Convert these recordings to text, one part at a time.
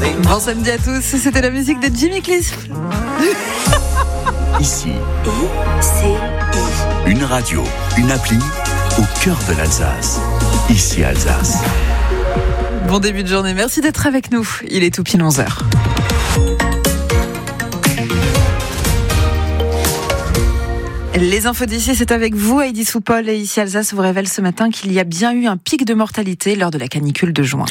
Bon samedi à tous, c'était la musique de Jimmy Cliff. Ici, une radio, une appli au cœur de l'Alsace. Ici Alsace. Bon début de journée, merci d'être avec nous. Il est tout pile 11h. Les infos d'ici, c'est avec vous, Heidi Soupol. Et ici Alsace vous révèle ce matin qu'il y a bien eu un pic de mortalité lors de la canicule de juin.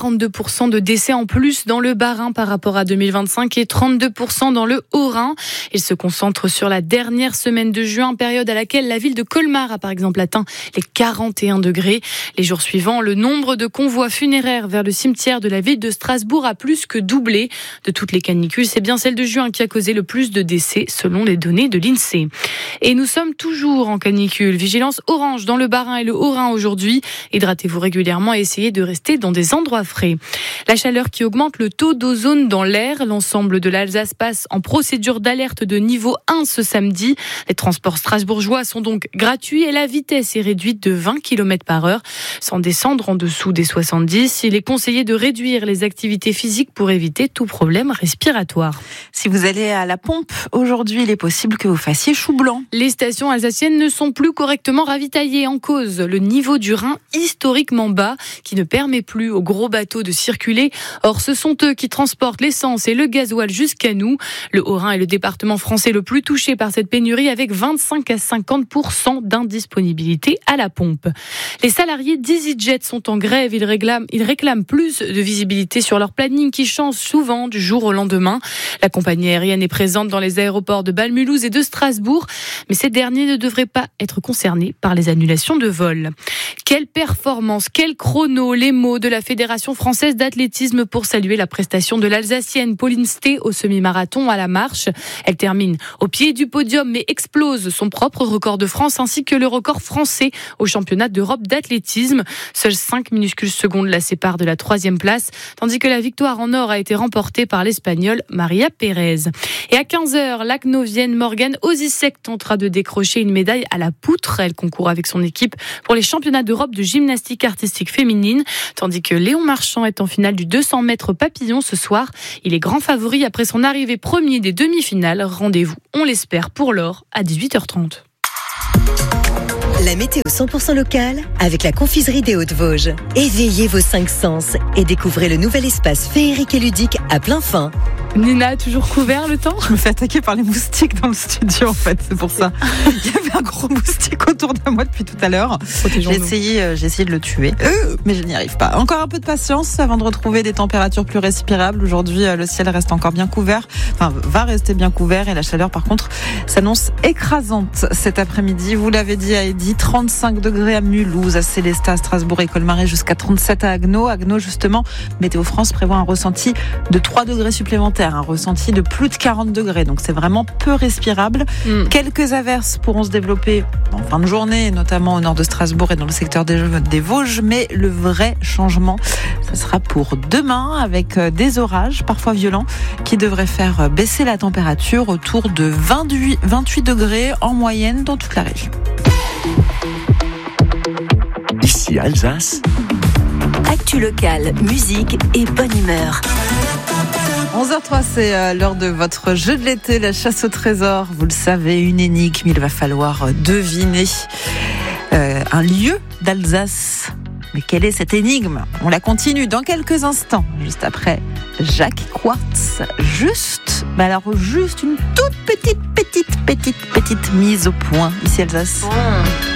42% de décès en plus dans le Bas-Rhin par rapport à 2025 et 32% dans le Haut-Rhin. Il se concentre sur la dernière semaine de juin, période à laquelle la ville de Colmar a par exemple atteint les 41 degrés. Les jours suivants, le nombre de convois funéraires vers le cimetière de la ville de Strasbourg a plus que doublé. De toutes les canicules, c'est bien celle de juin qui a causé le plus de décès selon les données de l'INSEE. Et nous sommes toujours en canicule. Vigilance orange dans le Bas-Rhin et le Haut-Rhin aujourd'hui. Hydratez-vous régulièrement et essayez de rester dans des endroits frais. La chaleur qui augmente le taux d'ozone dans l'air. L'ensemble de l'Alsace passe en procédure d'alerte de niveau 1 ce samedi. Les transports strasbourgeois sont donc gratuits et la vitesse est réduite de 20 km/h. Sans descendre en dessous des 70, il est conseillé de réduire les activités physiques pour éviter tout problème respiratoire. Si vous allez à la pompe, aujourd'hui, il est possible que vous fassiez chou blanc. Les stations alsaciennes ne sont plus correctement ravitaillées, en cause le niveau du Rhin historiquement bas qui ne permet plus aux gros bateaux de circuler. Or, ce sont eux qui transportent l'essence et le gasoil jusqu'à nous. Le Haut-Rhin est le département français le plus touché par cette pénurie avec 25 à 50% d'indisponibilité à la pompe. Les salariés d'EasyJet sont en grève. Ils réclament plus de visibilité sur leur planning qui change souvent du jour au lendemain. La compagnie aérienne est présente dans les aéroports de Bâle, Mulhouse et de Strasbourg. Mais ces derniers ne devraient pas être concernés par les annulations de vol. Quelle performance, quel chrono, les mots de la Fédération française d'athlétisme pour saluer la prestation de l'Alsacienne Pauline Sté au semi-marathon à la marche. Elle termine au pied du podium mais explose son propre record de France ainsi que le record français au championnat d'Europe d'athlétisme. Seules 5 minuscules secondes la séparent de la 3e place, tandis que la victoire en or a été remportée par l'Espagnole Maria Pérez. Et à 15h, la Cnovienne Morgane Osisek tentera de décrocher une médaille à la poutre. Elle concourt avec son équipe pour les championnats d'Europe de gymnastique artistique féminine, tandis que Léon Marchand est en finale du 200 mètres papillon ce soir. Il est grand favori après son arrivée premier des demi-finales. Rendez-vous, on l'espère, pour l'or à 18h30. La météo 100% locale avec la confiserie des Hauts-de-Vosges. Éveillez vos 5 sens et découvrez le nouvel espace féerique et ludique à plein fin. Nina, toujours couvert le temps ? Je me fais attaquer par les moustiques dans le studio en fait, c'est pour ça. Il y avait un gros moustique autour de moi depuis tout à l'heure. J'ai essayé de le tuer, mais je n'y arrive pas. Encore un peu de patience avant de retrouver des températures plus respirables. Aujourd'hui, le ciel reste encore bien couvert, va rester bien couvert et la chaleur par contre s'annonce écrasante cet après-midi. Vous l'avez dit à Heidi, 35 degrés à Mulhouse, à Célestat, à Strasbourg et Colmar et jusqu'à 37 à Agno. Agno justement, Météo France prévoit un ressenti de 3 degrés supplémentaires. Un ressenti de plus de 40 degrés, donc c'est vraiment peu respirable. Quelques averses pourront se développer en fin de journée, notamment au nord de Strasbourg et dans le secteur des Vosges, mais le vrai changement, ce sera pour demain avec des orages parfois violents qui devraient faire baisser la température autour de 28 degrés en moyenne dans toute la région. Ici Alsace. Actu locale, musique et bonne humeur. 11h03, c'est l'heure de votre jeu de l'été, la chasse au trésor. Vous le savez, une énigme, il va falloir deviner un lieu d'Alsace. Mais quelle est cette énigme ? On la continue dans quelques instants, juste après Jacques Quartz. Juste une toute petite mise au point ici Alsace.